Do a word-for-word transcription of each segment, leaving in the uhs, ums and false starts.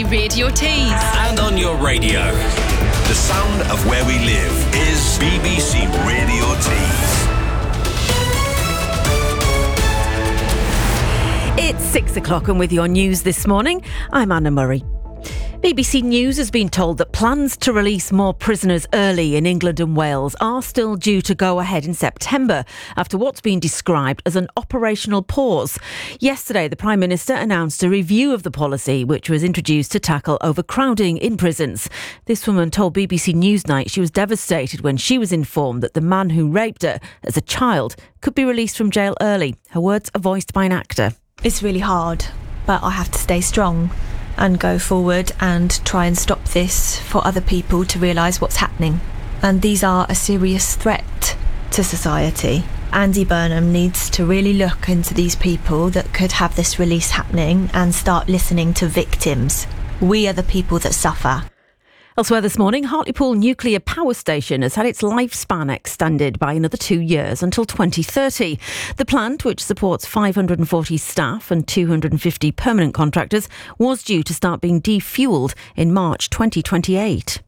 Radio Tees. And on your radio. The sound of where we live is B B C Radio Tees. It's six o'clock and with your news this morning, I'm Anna Murray. B B C News has been told that plans to release more prisoners early in England and Wales are still due to go ahead in September after what's been described as an operational pause. Yesterday, the Prime Minister announced a review of the policy, which was introduced to tackle overcrowding in prisons. This woman told B B C Newsnight she was devastated when she was informed that the man who raped her as a child could be released from jail early. Her words are voiced by an actor. It's really hard, but I have to stay strong and go forward and try and stop this for other people to realise what's happening. And these are a serious threat to society. Andy Burnham needs to really look into these people that could have this release happening and start listening to victims. We are the people that suffer. Elsewhere this morning, Hartlepool Nuclear Power Station has had its lifespan extended by another two years until twenty thirty. The plant, which supports five hundred forty staff and two hundred fifty permanent contractors, was due to start being defuelled in March twenty twenty-eight.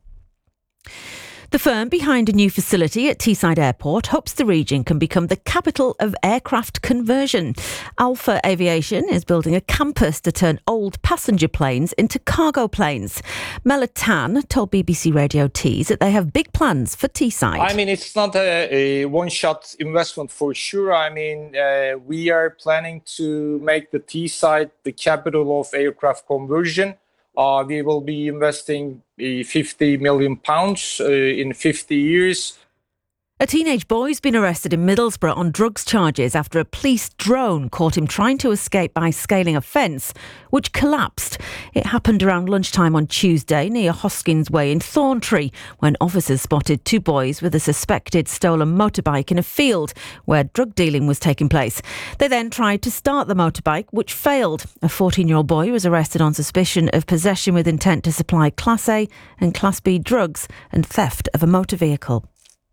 The firm behind a new facility at Teesside Airport hopes the region can become the capital of aircraft conversion. Alpha Aviation is building a campus to turn old passenger planes into cargo planes. Mela Tan told B B C Radio Tees that they have big plans for Teesside. I mean, it's not a, a one-shot investment for sure. I mean, uh, we are planning to make the Teesside the capital of aircraft conversion. Uh, we will be investing uh, fifty million pounds uh, in fifty years. A teenage boy's been arrested in Middlesbrough on drugs charges after a police drone caught him trying to escape by scaling a fence, which collapsed. It happened around lunchtime on Tuesday near Hoskins Way in Thorntree, when officers spotted two boys with a suspected stolen motorbike in a field where drug dealing was taking place. They then tried to start the motorbike, which failed. A fourteen-year-old boy was arrested on suspicion of possession with intent to supply Class A and Class B drugs and theft of a motor vehicle.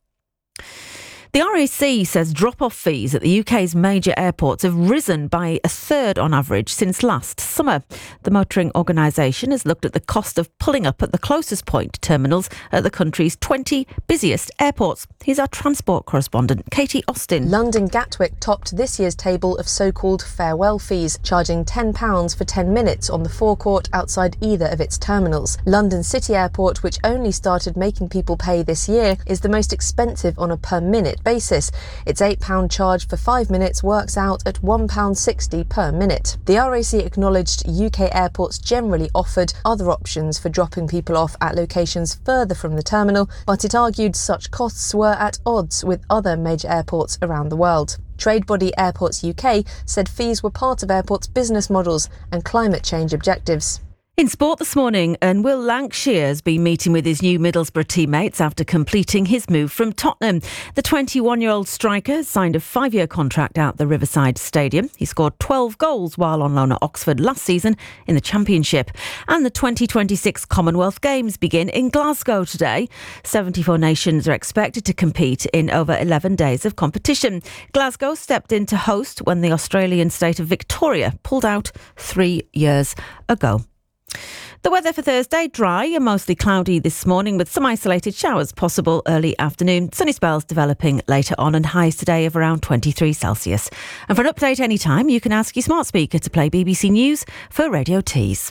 The R A C says drop-off fees at the U K's major airports have risen by a third on average since last summer. The motoring organisation has looked at the cost of pulling up at the closest point terminals at the country's twenty busiest airports. Here's our transport correspondent, Katie Austin. London Gatwick topped this year's table of so-called farewell fees, charging ten pounds for ten minutes on the forecourt outside either of its terminals. London City Airport, which only started making people pay this year, is the most expensive on a per-minute basis. Its eight pounds charge for five minutes works out at one pound sixty per minute. The R A C acknowledged U K airports generally offered other options for dropping people off at locations further from the terminal, but it argued such costs were at odds with other major airports around the world. Trade body Airports U K said fees were part of airports' business models and climate change objectives. In sport this morning, and Will Lancashire has been meeting with his new Middlesbrough teammates after completing his move from Tottenham. The twenty-one-year-old striker signed a five-year contract out the Riverside Stadium. He scored twelve goals while on loan at Oxford last season in the Championship. And the twenty twenty-six Commonwealth Games begin in Glasgow today. seventy-four nations are expected to compete in over eleven days of competition. Glasgow stepped in to host when the Australian state of Victoria pulled out three years ago. The weather for Thursday, dry and mostly cloudy this morning with some isolated showers possible early afternoon. Sunny spells developing later on and highs today of around twenty-three Celsius. And for an update anytime, you can ask your smart speaker to play B B C News for Radio Tees.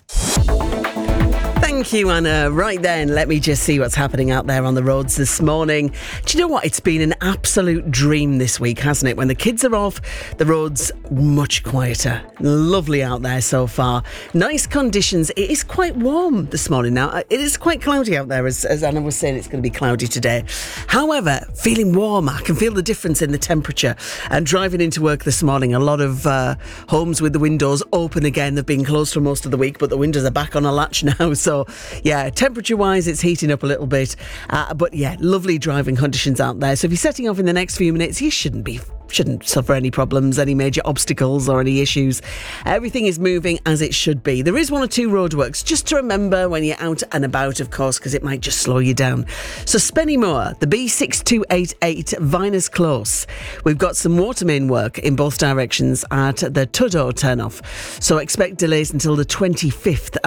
Thank you, Anna. Right then, let me just see what's happening out there on the roads this morning. Do you know what? It's been an absolute dream this week, hasn't it? When the kids are off, the roads much quieter. Lovely out there so far. Nice conditions. It is quite warm this morning now. It is quite cloudy out there, as, as Anna was saying. It's going to be cloudy today. However, feeling warmer. I can feel the difference in the temperature. And driving into work this morning, a lot of uh, homes with the windows open again. They've been closed for most of the week, but the windows are back on a latch now. So, yeah, temperature-wise, it's heating up a little bit. Uh, but, yeah, lovely driving conditions out there. So if you're setting off in the next few minutes, you shouldn't be shouldn't suffer any problems, any major obstacles or any issues. Everything is moving as it should be. There is one or two roadworks, just to remember when you're out and about, of course, because it might just slow you down. So Spennymoor, the B six two eight eight Viners Close. We've got some water main work in both directions at the Tudor turnoff. So expect delays until the twenty-fifth